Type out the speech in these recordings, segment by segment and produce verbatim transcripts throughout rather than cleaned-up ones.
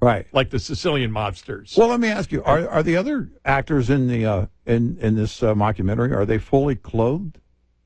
Right. Like the Sicilian mobsters. Well, let me ask you: Are are the other actors in the uh, in in this uh, mockumentary, are they fully clothed?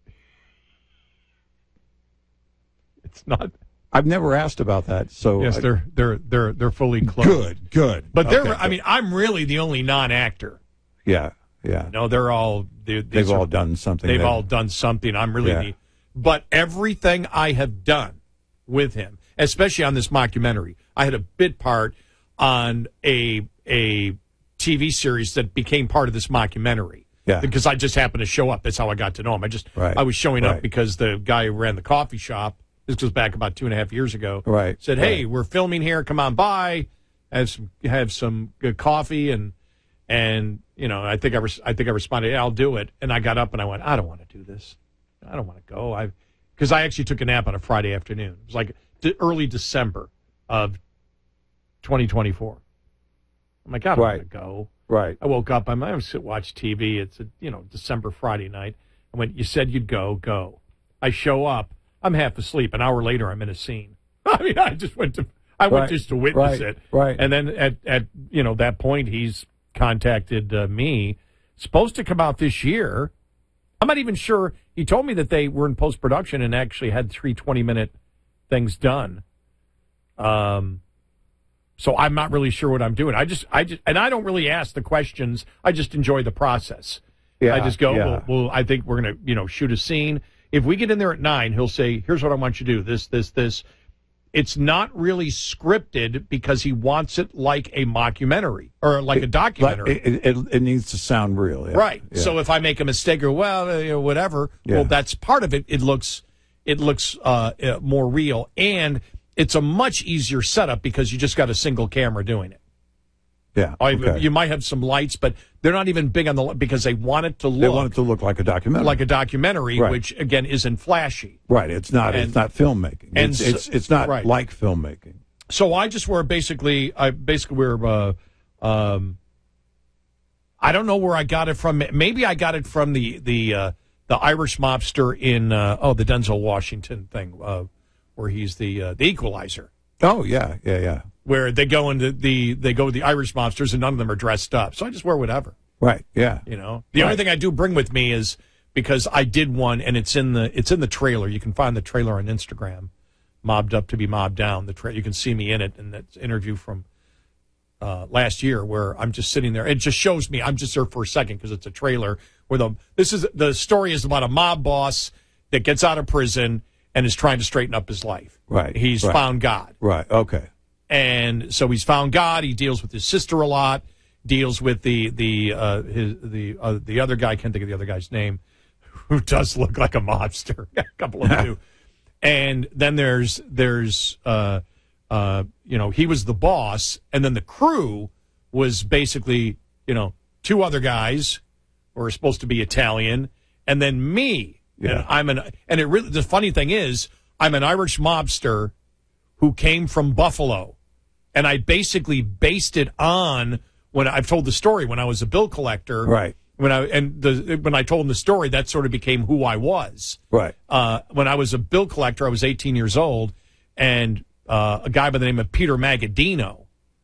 It's not. I've never asked about that. So yes, I, they're they're they're they're fully clothed. Good, good. But they're. Okay, I good. mean, I'm really the only non-actor. Yeah, yeah. No, they're all. They're, They've are, all done something. They've that, all done something. I'm really Yeah. the. But everything I have done with him, especially on this mockumentary, I had a bit part on a a T V series that became part of this mockumentary. Yeah. Because I just happened to show up. That's how I got to know him. I just Right. I was showing Right. up because the guy who ran the coffee shop, this goes back about two and a half years ago, Right. said, "Hey, Right. we're filming here. Come on by, have some have some good coffee." And and you know, I think I res- I think I responded, "Yeah, I'll do it." And I got up and I went, "I don't want to do this. I don't want to go." I because I actually took a nap on a Friday afternoon. It was like de- early December of twenty twenty-four. I'm like, I don't Right. want to go. Right. I woke up. I'm I sit watch T V. It's a you know December Friday night. I went. You said you'd go. Go. I show up. I'm half asleep. An hour later, I'm in a scene. I mean, I just went to. I went Right. just to witness Right. it. Right. And then at at you know that point, he's contacted uh, me. Supposed to come out this year. I'm not even sure. He told me that they were in post production and actually had three twenty minute things done. Um. So I'm not really sure what I'm doing. I just, I just, and I don't really ask the questions. I just enjoy the process. Yeah, I just go, yeah. well, well, I think we're going to, you know, shoot a scene. If we get in there at nine, he'll say, here's what I want you to do. This, this, this. It's not really scripted because he wants it like a mockumentary or like a documentary. It, it, it needs to sound real. Yeah. Right. Yeah. So if I make a mistake or, well, uh, you know, whatever, Yeah. well, that's part of it. It looks, it looks uh, uh, more real. And it's a much easier setup because you just got a single camera doing it. Yeah. I- Okay. You might have some lights, but they're not even big on the because they want it to They look want it to look like a documentary. like a documentary, Right. which again isn't flashy. Right. It's not. And- it's not filmmaking. and It's so- it's, it's not right. like filmmaking. So I just were basically, I basically were, uh, um, I don't know where I got it from. Maybe I got it from the the uh, the Irish mobster in uh, oh the Denzel Washington thing, uh, where he's the uh, the Equalizer. Oh yeah, yeah, yeah. Where they go into the they go with the Irish mobsters and none of them are dressed up. So I just wear whatever. Right. Yeah. You know, the only Right. thing I do bring with me is because I did one, and it's in the it's in the trailer. You can find the trailer on Instagram, Mobbed Up to Be Mobbed Down. The tra- you can see me in it, and that's an interview from uh, last year where I'm just sitting there. It just shows me I'm just there for a second because it's a trailer where the this is the story is about a mob boss that gets out of prison and is trying to straighten up his life. Right. He's right. found God. Right. Okay. And so he's found God. He deals with his sister a lot. Deals with the the uh, his the uh, the other guy. I can't think of the other guy's name, who does look like a mobster. A couple of them do. And then there's there's uh, uh, you know he was the boss, and then the crew was basically you know two other guys who are supposed to be Italian, and then me. Yeah. And I'm an and it really the funny thing is I'm an Irish mobster who came from Buffalo. And I basically based it on when I've told the story when I was a bill collector. Right. When I and the when I told him the story, that sort of became who I was. Right. Uh, when I was a bill collector, I was eighteen years old, and uh, a guy by the name of Peter Magadino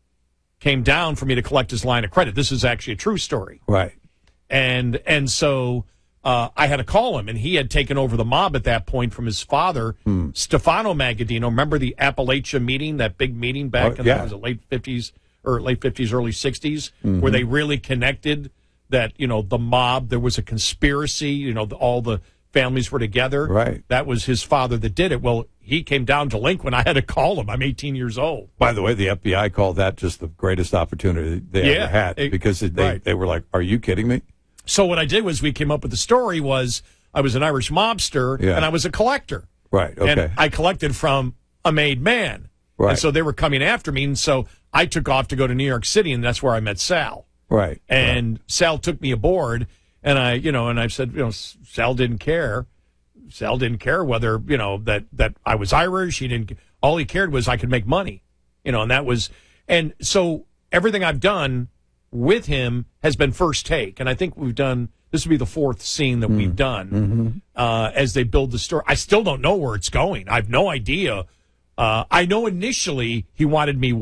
came down for me to collect his line of credit. This is actually a true story. Right. And and so uh, I had to call him, and he had taken over the mob at that point from his father, Hmm. Stefano Magadino. Remember the Appalachia meeting, that big meeting back Oh, in yeah. the, was it late fifties or late fifties, early sixties, Mm-hmm. where they really connected that, you know, the mob, there was a conspiracy, you know, the, all the families were together. Right. That was his father that did it. Well, he came down to Link when I had to call him. I'm eighteen years old. By the way, the F B I called that just the greatest opportunity they Yeah, ever had it- because they right. they were like, "Are you kidding me?" So what I did was we came up with the story was I was an Irish mobster Yeah. and I was a collector. Right. Okay. And I collected from a made man. Right. And so they were coming after me. And so I took off to go to New York City, and that's where I met Sal. right. And Sal took me aboard, and I, you know, and I said, you know, Sal didn't care. Sal didn't care whether, you know, that, that I was Irish. He didn't, all he cared was I could make money, you know, and that was, and so everything I've done with him has been first take. And I think we've done, this will be the fourth scene that we've done Mm-hmm. uh, as they build the story. I still don't know where it's going. I have no idea. Uh, I know initially he wanted me